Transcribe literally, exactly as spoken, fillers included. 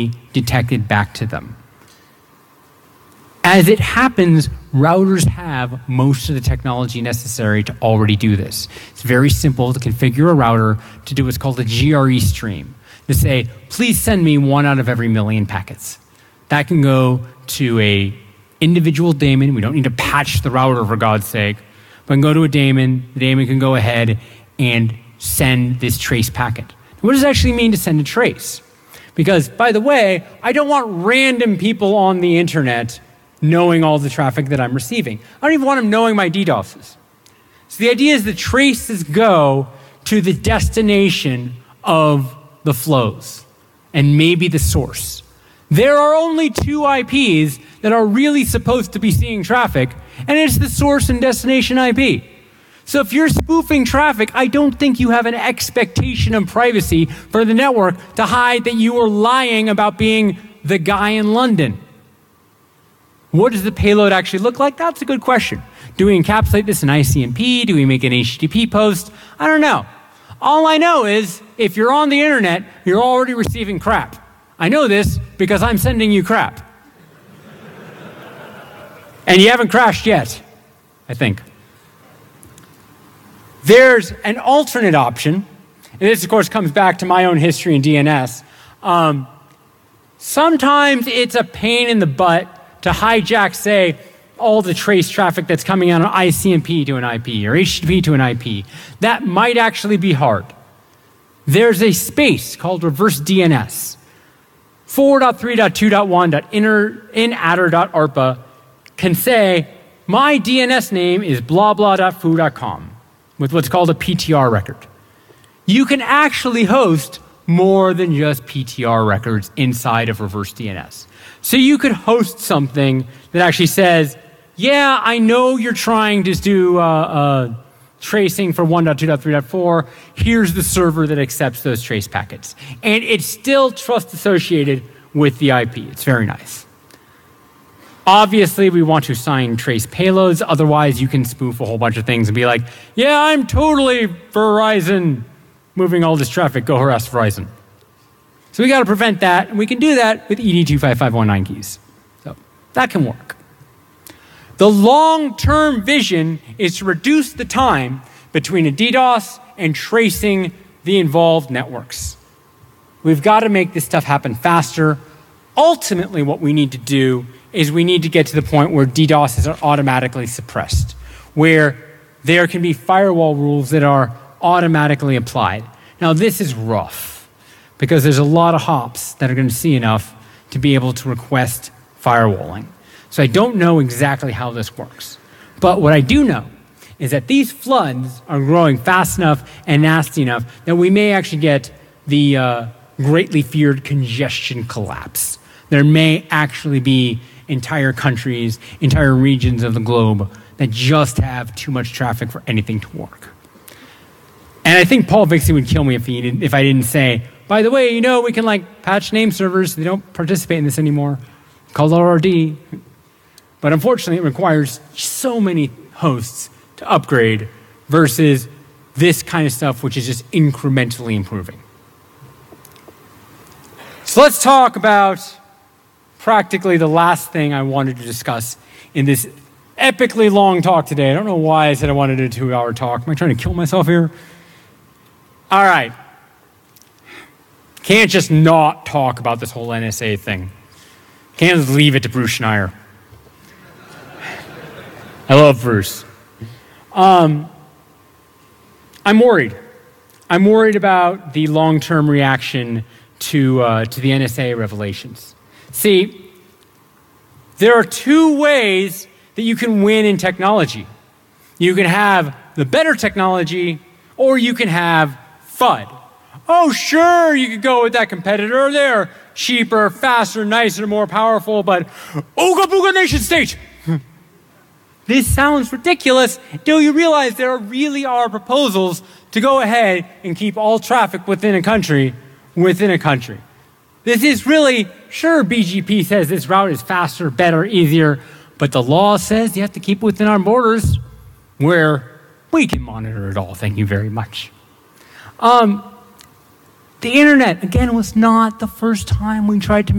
detected back to them. As it happens, routers have most of the technology necessary to already do this. It's very simple to configure a router to do what's called a G R E stream, to say, please send me one out of every million packets. That can go to a individual daemon. We don't need to patch the router, for God's sake. But can go to a daemon. The daemon can go ahead and send this trace packet. What does it actually mean to send a trace? Because, by the way, I don't want random people on the internet knowing all the traffic that I'm receiving. I don't even want them knowing my DDoSes. So the idea is the traces go to the destination of the flows and maybe the source. There are only two I Ps that are really supposed to be seeing traffic, and it's the source and destination I P. So if you're spoofing traffic, I don't think you have an expectation of privacy for the network to hide that you are lying about being the guy in London. What does the payload actually look like? That's a good question. Do we encapsulate this in I C M P? Do we make an H T T P post? I don't know. All I know is if you're on the internet, you're already receiving crap. I know this because I'm sending you crap. And you haven't crashed yet, I think. There's an alternate option, and this, of course, comes back to my own history in D N S. Um, sometimes it's a pain in the butt to hijack, say, all the trace traffic that's coming out on I C M P to an I P or H T T P to an I P. That might actually be hard. There's a space called reverse D N S. four point three point two point one dot inattr dot arpa can say, my D N S name is blah blah dot foo dot com with what's called a P T R record. You can actually host more than just P T R records inside of reverse D N S. So you could host something that actually says, yeah, I know you're trying to do uh, uh, tracing for one point two point three point four. Here's the server that accepts those trace packets. And it's still trust associated with the I P. It's very nice. Obviously, we want to assign trace payloads. Otherwise, you can spoof a whole bunch of things and be like, yeah, I'm totally Verizon moving all this traffic. Go harass Verizon. So we got to prevent that, and we can do that with E D two five five one nine keys. So that can work. The long-term vision is to reduce the time between a DDoS and tracing the involved networks. We've got to make this stuff happen faster. Ultimately, what we need to do is we need to get to the point where DDoSes are automatically suppressed, where there can be firewall rules that are automatically applied. Now, this is rough, because there's a lot of hops that are going to see enough to be able to request firewalling. So I don't know exactly how this works. But what I do know is that these floods are growing fast enough and nasty enough that we may actually get the uh, greatly feared congestion collapse. There may actually be entire countries, entire regions of the globe that just have too much traffic for anything to work. And I think Paul Vixie would kill me if, he didn't, if I didn't say, by the way, you know, we can like patch name servers. They don't participate in this anymore. Called R R D. But unfortunately, it requires so many hosts to upgrade versus this kind of stuff, which is just incrementally improving. So let's talk about practically the last thing I wanted to discuss in this epically long talk today. I don't know why I said I wanted a two-hour talk. Am I trying to kill myself here? All right. Can't just not talk about this whole N S A thing. Can't just leave it to Bruce Schneier. I love Bruce. Um, I'm worried. I'm worried about the long-term reaction to, uh, to the N S A revelations. See, there are two ways that you can win in technology. You can have the better technology, or you can have FUD. Oh, sure, you could go with that competitor. They're cheaper, faster, nicer, more powerful, but ooga booga nation state. This sounds ridiculous until you realize there really are proposals to go ahead and keep all traffic within a country within a country. This is really, sure, B G P says this route is faster, better, easier, but the law says you have to keep it within our borders where we can monitor it all. Thank you very much. Um, the internet, again, was not the first time we tried to make